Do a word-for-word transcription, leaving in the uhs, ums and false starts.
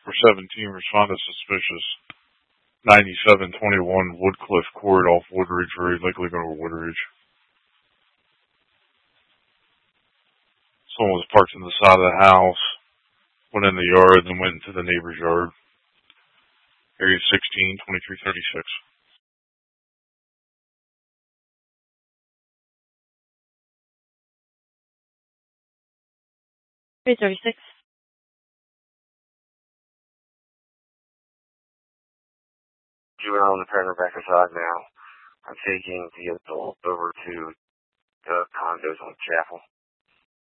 For seventeen, responded suspicious. ninety-seven twenty-one Woodcliff Court off Woodridge Road, likely going to Woodridge. Someone was parked on the side of the house, went in the yard, then went into the neighbor's yard. Area sixteen twenty-three thirty-six. three thirty-six. Juvenile in the parent back inside now. I'm taking the adult over to the condos on Chapel.